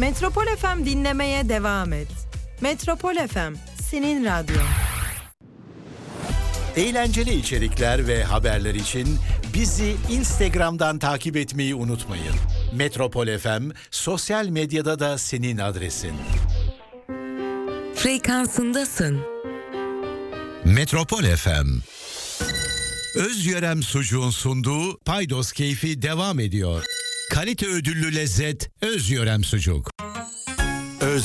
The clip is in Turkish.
Metropol FM dinlemeye devam et. Metropol FM, senin radyon. Eğlenceli içerikler ve haberler için bizi Instagram'dan takip etmeyi unutmayın. Metropol FM sosyal medyada da senin adresin. Frekansındasın. Metropol FM. Özyörem Sucuğun sunduğu Paydos Keyfi devam ediyor. Kalite ödüllü lezzet Özyörem Sucuk.